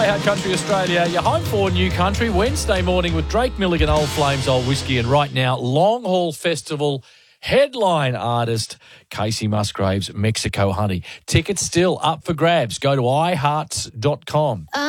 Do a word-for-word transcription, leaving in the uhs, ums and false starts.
iHeart Country Australia. You're home for New Country Wednesday morning with Drake Milligan, Old Flames, Old Whiskey, and right now, Long Haul Festival headline artist Casey Musgraves, Mexico Honey. Tickets still up for grabs. Go to i hearts dot com.